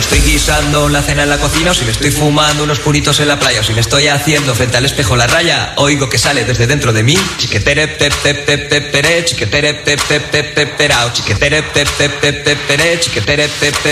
estoy guisando la cena en la cocina, o si me estoy fumando unos puritos en la playa, o si me estoy haciendo frente al espejo la raya, oigo que sale desde dentro de mí. Chiquetere, tep, tep, tep, tep, pere, chiquetere, tep, tep, tep, tep, perao, chiquetere, tep, tep, tep, tep, pere, chiquetere, tep, tep,